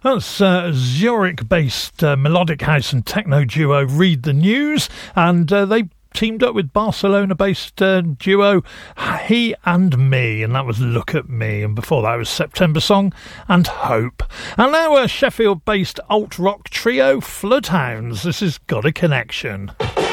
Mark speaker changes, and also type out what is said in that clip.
Speaker 1: That's Zurich-based melodic house and techno duo Read the News, and they teamed up with Barcelona-based duo He and Me, and that was Look at Me, and before that was September Song and Hope. And now Sheffield-based alt-rock trio Floodhounds. This has Got a Connection.